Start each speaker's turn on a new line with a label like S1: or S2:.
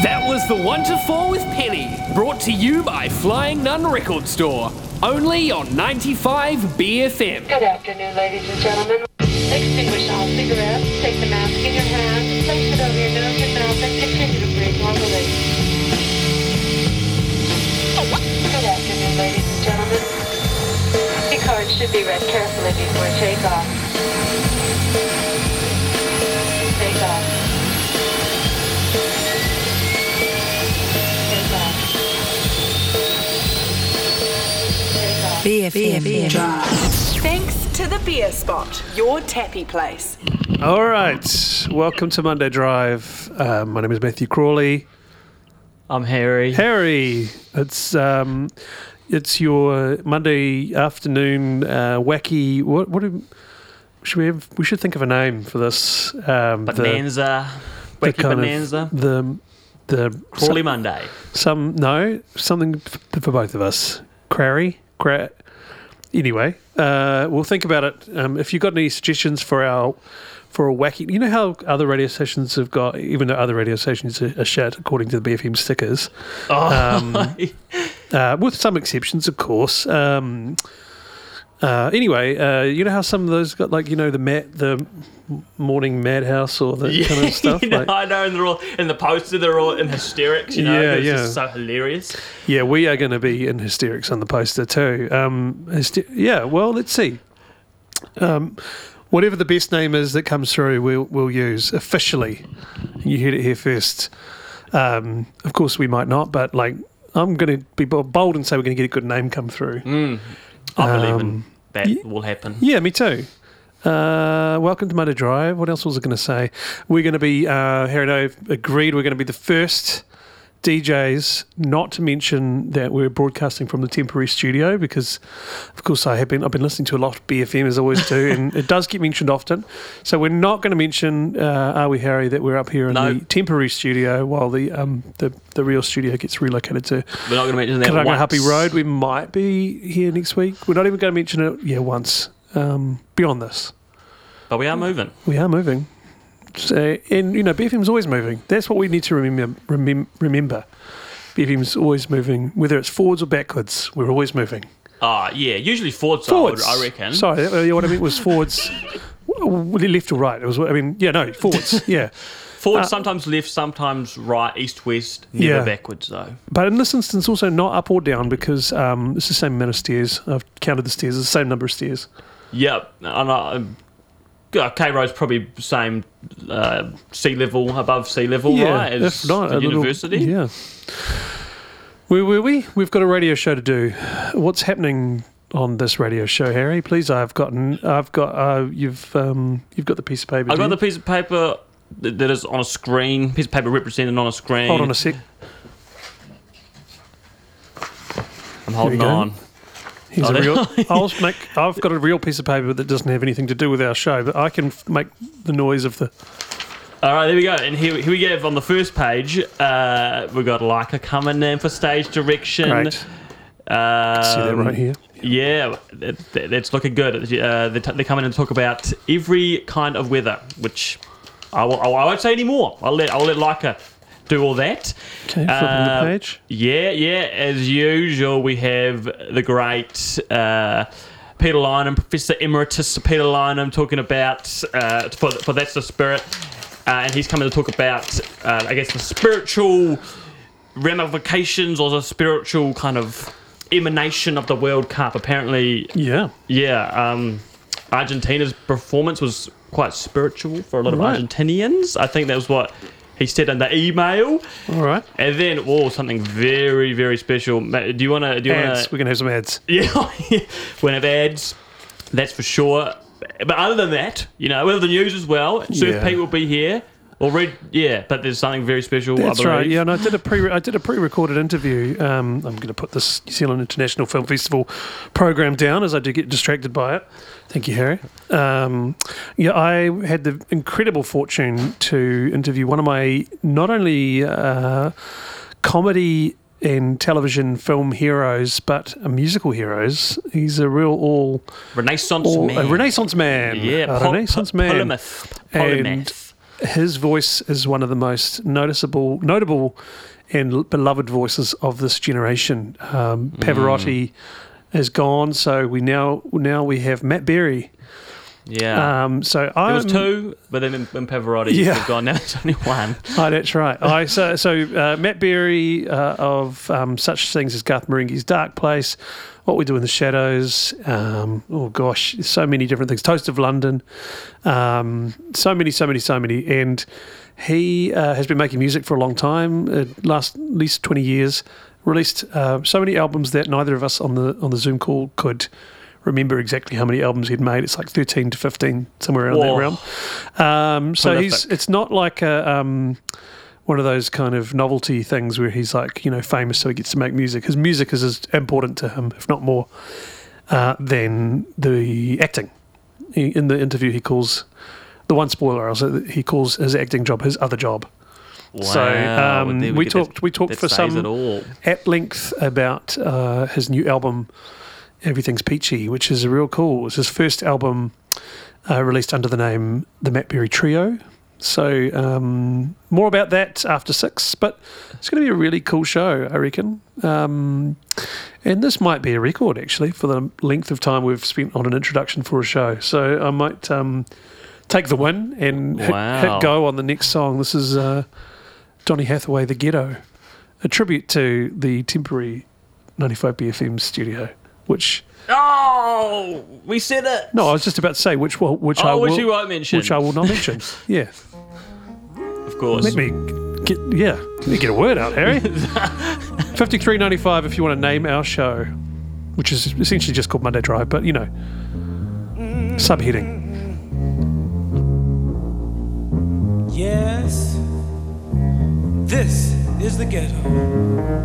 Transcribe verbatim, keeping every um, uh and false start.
S1: That was The One to Four with Penny, brought to you by Flying Nun Record Store, only on ninety-five B F M.
S2: Good afternoon, ladies and gentlemen. Extinguish all cigarettes, take the mask in your hand, place it over your nose and mouth, and continue to breathe normally. Good afternoon, ladies and gentlemen. Your cards should be read carefully before takeoff. Takeoff.
S3: B F M Drive.
S4: Thanks to the Beer Spot, your tappy place.
S5: All right, welcome to Monday Drive. Uh, my name is Matthew Crawley.
S6: I'm Harry.
S5: Harry, it's um, it's your Monday afternoon uh, wacky. What what do, should we have? We should think of a name for this. Um,
S6: Bonanza,
S5: the,
S6: wacky
S5: the kind
S6: bonanza.
S5: Of, the the
S6: Crawley
S5: some,
S6: Monday.
S5: Some no something f- for both of us. Crary, cra- Anyway, uh, we'll think about it. Um, if you've got any suggestions for our for a wacky, you know how other radio stations have got, even though other radio stations are, are shit according to the B F M stickers,
S6: Oh.
S5: um, uh, with some exceptions, of course. Um, uh, anyway, uh, you know how some of those got like you know the mat, the morning madhouse or that
S6: Yeah,
S5: kind of stuff.
S6: you know,
S5: like,
S6: I know, and they're all in the poster. They're all in hysterics. You know,
S5: Yeah,
S6: it's
S5: yeah.
S6: just so hilarious.
S5: Yeah, we are going to be in hysterics on the poster too. Um, hyster- yeah, well, let's see. Um, whatever the best name is that comes through, we'll we'll use officially. You heard it here first. Um, of course, we might not, but like I'm going to be bold and say we're going to get a good name come through.
S6: Mm, I believe in
S5: Um,
S6: that
S5: yeah.
S6: will happen.
S5: Yeah, me too. Uh, welcome to Monday Drive. What else was I going to say? We're going to be, uh, Harry and I have agreed we're going to be the first D Js, not to mention that we're broadcasting from the temporary studio because, of course, I have been, I've been listening to a lot of B F M as I always do, and it does get mentioned often. So we're not going to mention, uh, are we, Harry, that we're up here in
S6: No.
S5: the temporary studio while the um, the, the real studio gets relocated to
S6: We're not going to mention that
S5: Karanga
S6: once.
S5: Happy Road. We might be here next week. We're not even going to mention it, yeah, once. Um, beyond this,
S6: But we are moving.
S5: we are moving. So, and, you know, B F M's always moving. That's what we need to remember. Remem- remember. B F M's always moving. Whether it's forwards or backwards, we're always moving.
S6: Ah, yeah. Usually forward side,
S5: Forwards.
S6: I reckon.
S5: Sorry, uh, what I meant was forwards. w- left or right. It was. I mean, yeah, no, forwards. Yeah.
S6: Forward,
S5: Uh,
S6: sometimes left, sometimes right, east, west. Never
S5: Yeah.
S6: backwards, though.
S5: But in this instance, also not up or down because um, it's the same amount of stairs. I've counted the stairs. It's the same number of stairs.
S6: Yep. And I, uh, K Road's probably the same uh, sea level, above sea level, right, as
S5: if not,
S6: the
S5: a little-
S6: university.
S5: yeah. Where were we? We've got a radio show to do. What's happening on this radio show, Harry? Please, I've gotten, I've got, uh, you've, um, you've got the piece of paper.
S6: I've
S5: do
S6: got
S5: you?
S6: the piece of paper that, that is on a screen, piece of paper represented on a screen.
S5: Hold on a sec.
S6: I'm holding
S5: Here we go.
S6: on.
S5: Here's
S6: Oh,
S5: a
S6: there-
S5: real. I'll make. I've got a real piece of paper that doesn't have anything to do with our show, but I can f- make the noise of the.
S6: All right, there we go. And here, here we go on the first page. Uh, we've got Leica coming in for stage direction.
S5: Great.
S6: Um,
S5: See that right here.
S6: Yeah, that, that- that's looking good. Uh, they're, t- they're coming in to talk about every kind of weather, which I, will, I won't say any more. I'll let I'll let Leica do all that.
S5: Okay, flipping
S6: Uh,
S5: the page.
S6: Yeah, yeah. As usual, we have the great uh, Peter Lynham, Professor Emeritus Peter Lynham, talking about uh, for for that's the spirit, uh, and he's coming to talk about uh, I guess the spiritual ramifications or the spiritual kind of emanation of the World Cup. Apparently,
S5: Yeah.
S6: yeah. Um, Argentina's performance was quite spiritual for a lot of
S5: Right.
S6: Argentinians. I think that was what he said in the email.
S5: All right.
S6: And then, oh, something very, very special. Ma- Do you want to? Do you want
S5: Ads.
S6: to?
S5: We're gonna have some ads.
S6: Yeah, we're gonna have ads. That's for sure. But other than that, you know, we have the news as well. Surf
S5: Yeah.
S6: Pete will be here. Already, yeah. But there's something very special.
S5: That's
S6: I believe.
S5: right. Yeah, and I did a pre I did a pre-recorded interview. Um, I'm going to put this New Zealand International Film Festival program down as I do get distracted by it. Thank you, Harry. Um, yeah, I had the incredible fortune to interview one of my not only uh, comedy and television film heroes, but musical heroes. He's a real all,
S6: Renaissance
S5: all
S6: man.
S5: a Renaissance man.
S6: Yeah,
S5: a
S6: po-
S5: Renaissance
S6: po-
S5: man.
S6: Polymath.
S5: And
S6: Polymath.
S5: his voice is one of the most noticeable, notable, and beloved voices of this generation. Um, Pavarotti is gone, so we now now we have Matt Berry.
S6: Yeah.
S5: Um, so
S6: There
S5: I
S6: was two, but then when Pavarotti
S5: Yeah.
S6: have gone, now it's only one.
S5: Oh, that's right. I so so uh, Matt Berry uh, of um, such things as Garth Marenghi's Dark Place, What We Do in the Shadows. Um, oh gosh, so many different things. Toast of London. Um, so many, so many, so many. And he uh, has been making music for a long time. Uh, last at least twenty years. Released uh, so many albums that neither of us on the on the Zoom call could remember exactly how many albums he'd made. It's like thirteen to fifteen, somewhere around
S6: Whoa.
S5: that realm. Um, so he's
S6: Prolific.
S5: it's not like a um, one of those kind of novelty things where he's like, you know, famous so he gets to make music. His music is as important to him, if not more, uh, than the acting. He, in the interview, he calls the one spoiler. Also, he calls his acting job his other job.
S6: Wow.
S5: So um,
S6: There
S5: we
S6: go.
S5: talked.
S6: That-
S5: We talked
S6: that
S5: for
S6: says
S5: some
S6: it all.
S5: at length about uh, his new album, Everything's Peachy, which is real cool. It's his first album uh, released under the name The Matt Berry Trio. So um, more about that after six, but it's going to be a really cool show, I reckon. Um, and this might be a record, actually, for the length of time we've spent on an introduction for a show. So I might um, take the win and hit,
S6: Wow.
S5: hit go on the next song. This is uh, Donny Hathaway, The Ghetto, a tribute to the temporary ninety-five B F M studio, which...
S6: Oh, we said it.
S5: No, I was just about to say which will, which
S6: Oh,
S5: I
S6: which
S5: will,
S6: you won't mention.
S5: which I will not mention. Yeah,
S6: Of course.
S5: let me get yeah, let me get a word out, Harry. Fifty-three ninety-five if you want to name our show, which is essentially just called Monday Drive, but you know, subheading.
S3: Yes, this is the ghetto.